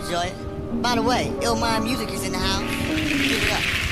enjoy it. By the way, Illmind Music is in the house. Give it up.